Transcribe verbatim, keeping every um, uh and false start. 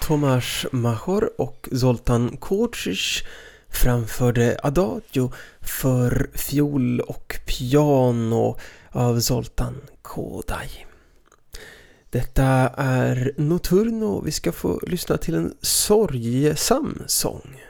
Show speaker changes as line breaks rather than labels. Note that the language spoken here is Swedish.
Tomasz Major och Zoltan Koczysz framförde Adagio för fiol och piano av Zoltan Kodály. Detta är Notturno. Vi ska få lyssna till en sorgesam sång.